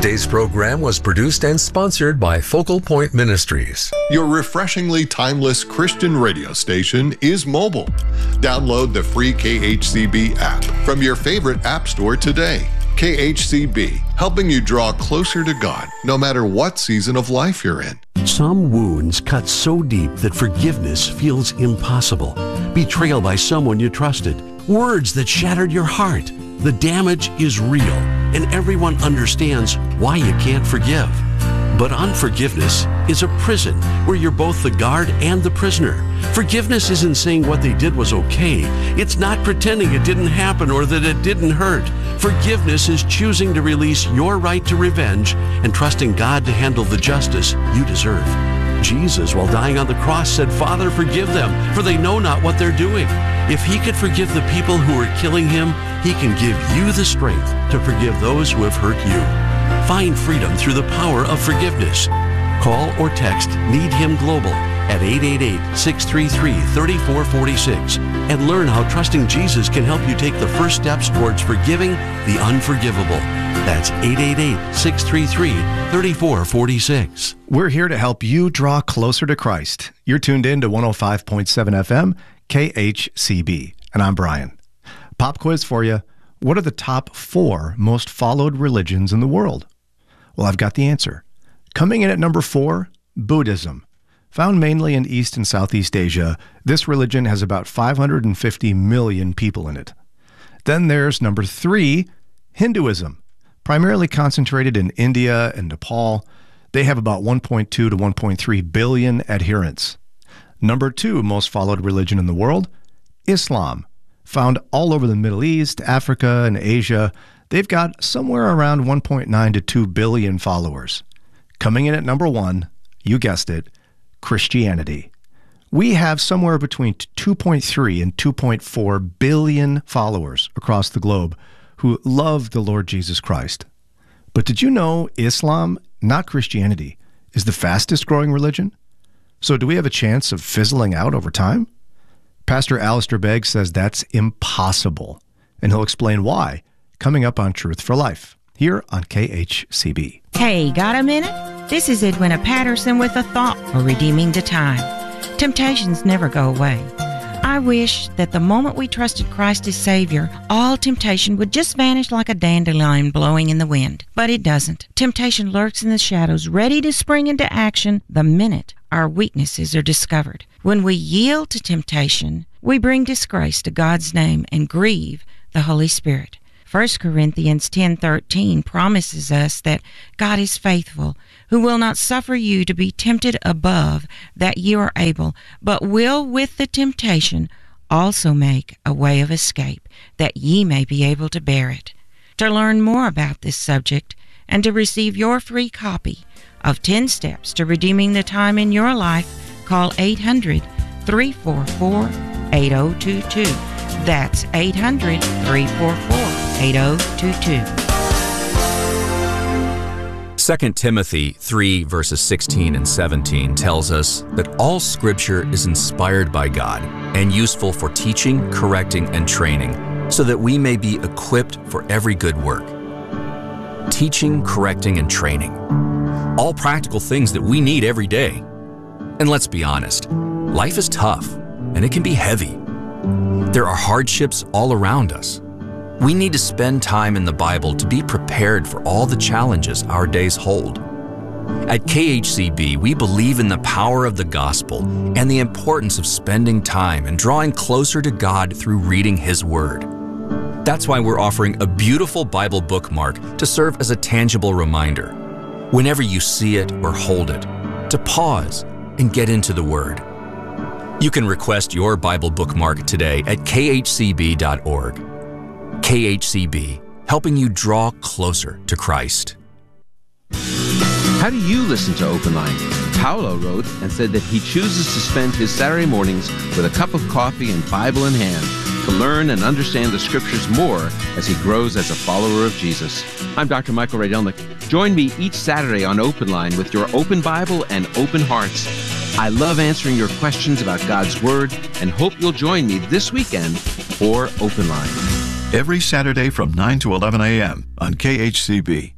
Today's program was produced and sponsored by Focal Point Ministries. Your refreshingly timeless Christian radio station is mobile. Download the free KHCB app from your favorite app store today. KHCB, helping you draw closer to God no matter what season of life you're in. Some wounds cut so deep that forgiveness feels impossible. Betrayal by someone you trusted. Words that shattered your heart. The damage is real, and everyone understands why you can't forgive. But unforgiveness is a prison where you're both the guard and the prisoner. Forgiveness isn't saying what they did was okay. It's not pretending it didn't happen or that it didn't hurt. Forgiveness is choosing to release your right to revenge and trusting God to handle the justice you deserve. Jesus, while dying on the cross, said, "Father, forgive them, for they know not what they're doing." If he could forgive the people who are killing him, he can give you the strength to forgive those who have hurt you. Find freedom through the power of forgiveness. Call or text Need Him Global at 888-633-3446 and learn how trusting Jesus can help you take the first steps towards forgiving the unforgivable. That's 888-633-3446. We're here to help you draw closer to Christ. You're tuned in to 105.7 FM, KHCB, and I'm Brian. Pop quiz for you. What are the top 4 most followed religions in the world? Well, I've got the answer. Coming in at number 4, Buddhism. Found mainly in East and Southeast Asia, this religion has about 550 million people in it. Then there's number 3, Hinduism. Primarily concentrated in India and Nepal, they have about 1.2 to 1.3 billion adherents. Number 2 most followed religion in the world, Islam. Found all over the Middle East, Africa, and Asia, they've got somewhere around 1.9 to 2 billion followers. Coming in at number 1, you guessed it, Christianity. We have somewhere between 2.3 and 2.4 billion followers across the globe who love the Lord Jesus Christ. But did you know Islam, not Christianity, is the fastest growing religion? So do we have a chance of fizzling out over time? Pastor Alistair Begg says that's impossible, and he'll explain why, coming up on Truth for Life, here on KHCB. Hey, got a minute? This is Edwina Patterson with a thought for redeeming the time. Temptations never go away. I wish that the moment we trusted Christ as Savior, all temptation would just vanish like a dandelion blowing in the wind. But it doesn't. Temptation lurks in the shadows, ready to spring into action the minute our weaknesses are discovered. When we yield to temptation, we bring disgrace to God's name and grieve the Holy Spirit. 1 Corinthians 10:13 promises us that God is faithful, who will not suffer you to be tempted above that you are able, but will with the temptation also make a way of escape, that ye may be able to bear it. To learn more about this subject and to receive your free copy of 10 Steps to Redeeming the Time in Your Life, call 800-344-8022. That's 800-344-8022. 2 Timothy 3 verses 16 and 17 tells us that all Scripture is inspired by God and useful for teaching, correcting, and training, so that we may be equipped for every good work. Teaching, correcting, and training. All practical things that we need every day. And let's be honest, life is tough and it can be heavy. There are hardships all around us. We need to spend time in the Bible to be prepared for all the challenges our days hold. At KHCB, we believe in the power of the gospel and the importance of spending time and drawing closer to God through reading His Word. That's why we're offering a beautiful Bible bookmark to serve as a tangible reminder, whenever you see it or hold it, to pause and get into the Word. You can request your Bible bookmark today at khcb.org. KHCB, helping you draw closer to Christ. How do you listen to Open Line? Paolo wrote and said that he chooses to spend his Saturday mornings with a cup of coffee and Bible in hand to learn and understand the Scriptures more as he grows as a follower of Jesus. I'm Dr. Michael Rydelnik. Join me each Saturday on Open Line with your open Bible and open hearts. I love answering your questions about God's Word and hope you'll join me this weekend for Open Line. Every Saturday from 9 to 11 a.m. on KHCB.